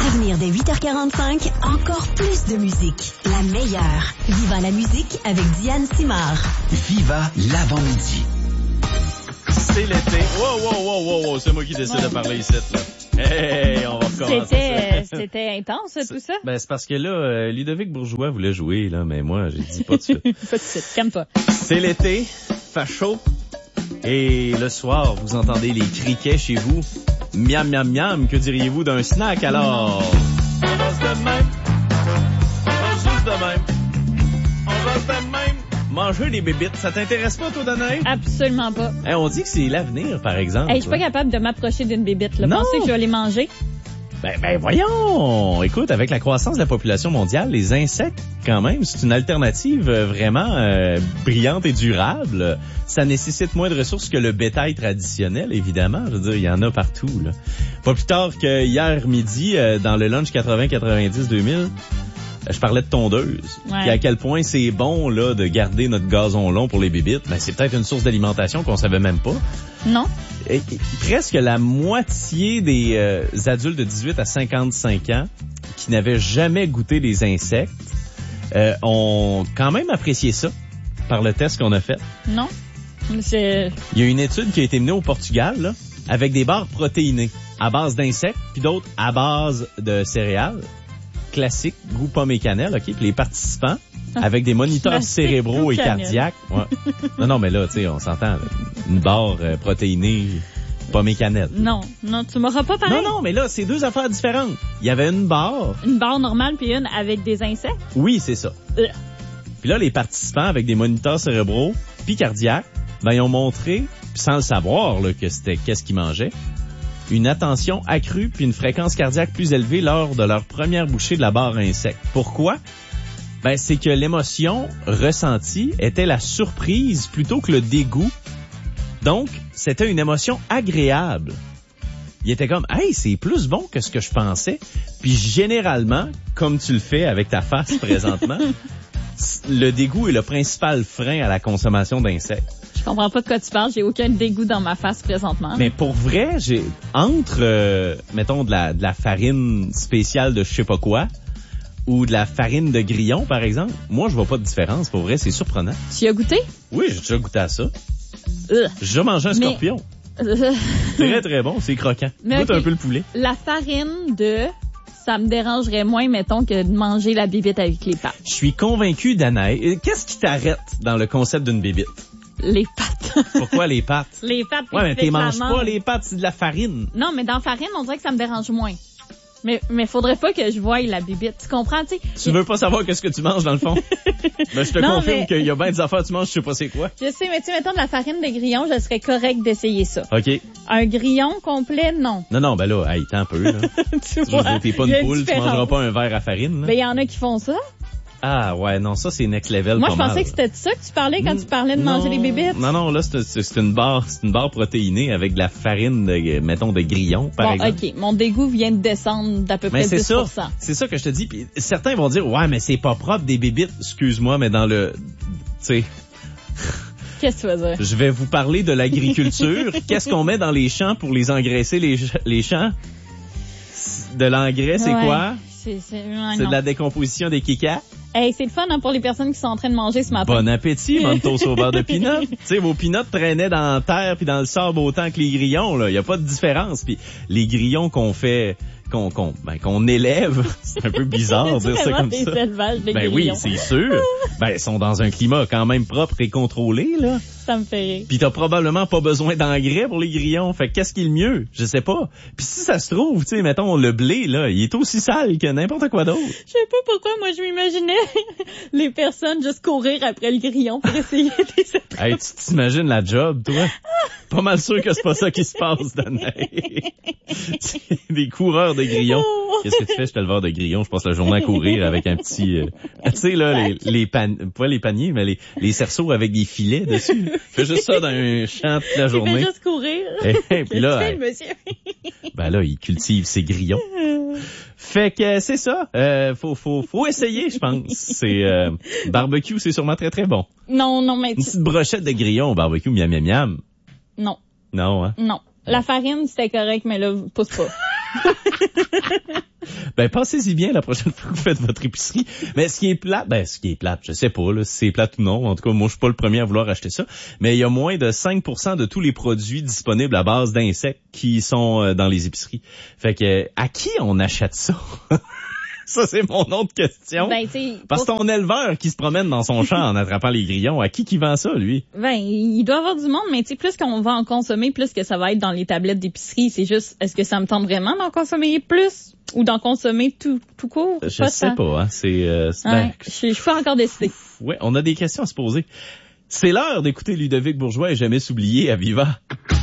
À venir dès 8h45, encore plus de musique. La meilleure. Viva la musique avec Diane Simard. Viva l'avant-midi. C'est l'été. Wow. C'est moi qui décide de parler ici, là. Hey, on va recommencer. C'était intense, tout ça? Ben, c'est parce que là, Ludovic Bourgeois voulait jouer, là, mais moi, j'ai dit pas de suite. Pas de suite, calme-toi. C'est l'été, fait chaud. Et le soir, vous entendez les criquets chez vous. Miam, miam, miam, que diriez-vous d'un snack, alors? On va de même. On va juste de même. On va de même. Manger des bébites, ça t'intéresse pas, toi, Danae? Absolument pas. Hey, on dit que c'est l'avenir, par exemple. Hey, je suis pas capable de m'approcher d'une bébite, là. Pensez que je vais les manger? Ben voyons! Écoute, avec la croissance de la population mondiale, les insectes, quand même, c'est une alternative vraiment brillante et durable. Ça nécessite moins de ressources que le bétail traditionnel, évidemment. Je veux dire, il y en a partout, là. Pas plus tard que hier midi, dans le lunch 80-90-2000, je parlais de tondeuse. Ouais. Puis à quel point c'est bon, là, de garder notre gazon long pour les bébites. Ben, c'est peut-être une source d'alimentation qu'on savait même pas. Non. Et presque la moitié des adultes de 18 à 55 ans qui n'avaient jamais goûté des insectes ont quand même apprécié ça par le test qu'on a fait. Non. Il y a une étude qui a été menée au Portugal, là, avec des barres protéinées à base d'insectes puis d'autres à base de céréales. Classique, goût pomme et cannelle, OK? Puis les participants, avec des moniteurs cérébraux et cardiaques. Ouais. Non, mais là, tu sais, on s'entend, là, une barre protéinée, pomme et cannelle. Non, tu m'auras pas parlé. Non, mais là, c'est deux affaires différentes. Il y avait une barre. Une barre normale puis une avec des insectes? Oui, c'est ça. Puis là, les participants, avec des moniteurs cérébraux puis cardiaques, ben, ils ont montré, puis sans le savoir, là, que c'était qu'est-ce qu'ils mangeaient, une attention accrue puis une fréquence cardiaque plus élevée lors de leur première bouchée de la barre à insectes. Pourquoi? Ben, c'est que l'émotion ressentie était la surprise plutôt que le dégoût. Donc, c'était une émotion agréable. Il était comme, hey, c'est plus bon que ce que je pensais. Puis généralement, comme tu le fais avec ta face présentement, le dégoût est le principal frein à la consommation d'insectes. Je comprends pas de quoi tu parles. J'ai aucun dégoût dans ma face présentement. Mais pour vrai, j'ai entre, mettons, de la farine spéciale de je sais pas quoi ou de la farine de grillon, par exemple, moi, je vois pas de différence. Pour vrai, c'est surprenant. Tu y as goûté? Oui, j'ai déjà goûté à ça. J'ai déjà mangé un scorpion. Très, très bon. C'est croquant. Goûte un peu le poulet. La farine ça me dérangerait moins, mettons, que de manger la bébite avec les pattes. Je suis convaincu, Danae. Qu'est-ce qui t'arrête dans le concept d'une bébite? Les pattes. Pourquoi les pattes? Les pattes. Ouais, mais t'es manges pas les pattes, c'est de la farine. Non, mais dans la farine, on dirait que ça me dérange moins. Mais faudrait pas que je voie la bibite. Tu comprends, tu sais? Tu veux pas savoir qu'est-ce que tu manges, dans le fond? Ben, je te confirme qu'il y a bien des affaires que tu manges, je sais pas c'est quoi. Je sais, mais tu sais, mettons de la farine de grillon, je serais correct d'essayer ça. OK. Un grillon complet, non. Non, ben là, hey, t'es un peu, là. Tu vois, t'es pas une poule, tu mangeras pas un verre à farine, là. Ben, il y en a qui font ça. Ah, ouais, non, ça, c'est next level. Moi, pas je pensais mal. que c'était de ça que tu parlais quand tu parlais de manger les bébites. Non, là, c'est une barre protéinée avec de la farine de, mettons, de grillon, par exemple. OK. Mon dégoût vient de descendre d'à peu près 10%. C'est ça que je te dis. Puis certains vont dire, ouais, mais c'est pas propre des bébites. Excuse-moi, mais dans le, tu sais. Qu'est-ce que tu veux dire? Je vais vous parler de l'agriculture. Qu'est-ce qu'on met dans les champs pour les engraisser, les champs? De l'engrais, c'est quoi? C'est de la décomposition des kikats. Hey, c'est le fun hein, pour les personnes qui sont en train de manger ce matin. Bon appétit, Monto sauveur de peanuts. Tu sais, vos peanuts traînaient dans la terre puis dans le sable autant que les grillons, là. Il y a pas de différence. Puis les grillons qu'on fait, qu'on élève, c'est un peu bizarre de dire ça comme ça. Des ben grillons. Oui, c'est sûr. Ben, ils sont dans un climat quand même propre et contrôlé, là. Ça me fait rire. Puis t'as probablement pas besoin d'engrais pour les grillons. Fait qu'est-ce qui est le mieux? Je sais pas. Puis si ça se trouve, tu sais, mettons, le blé, là, il est aussi sale que n'importe quoi d'autre. Je sais pas pourquoi, moi, je m'imaginais les personnes juste courir après le grillon pour essayer de les attraper. Hey, tu t'imagines la job, toi? Pas mal sûr que c'est pas ça qui se passe, Danae. Des coureurs de grillons. Qu'est-ce que tu fais? Je suis éleveur de grillons. Je passe la journée à courir avec un petit... tu sais, là, pas les paniers, mais les cerceaux avec des filets dessus. Fais juste ça dans un champ toute la journée. Il fait juste courir. Puis là, fait, monsieur? Ben là, il cultive ses grillons. Fait que c'est ça. Faut essayer, je pense. C'est barbecue, c'est sûrement très très bon. Non, mais... Une petite brochette de grillons au barbecue, miam miam miam. Non. Non, hein? Non. La farine, c'était correct, mais là, pousse pas. Ben, pensez-y bien la prochaine fois que vous faites votre épicerie. Mais ce qui est plate, je sais pas, là, si c'est plate ou non. En tout cas, moi, je suis pas le premier à vouloir acheter ça. Mais il y a moins de 5% de tous les produits disponibles à base d'insectes qui sont dans les épiceries. Fait que, à qui on achète ça? Ça, c'est mon autre question. Ben, parce que ton éleveur qui se promène dans son champ en attrapant les grillons, à qui vend ça, lui? Ben, il doit y avoir du monde, mais plus qu'on va en consommer, plus que ça va être dans les tablettes d'épicerie. C'est juste, est-ce que ça me tente vraiment d'en consommer plus? Ou d'en consommer tout court? Je sais pas, hein. Je suis pas encore décidée. Ouais, on a des questions à se poser. C'est l'heure d'écouter Ludovic Bourgeois et Jamais s'oublier à Viva.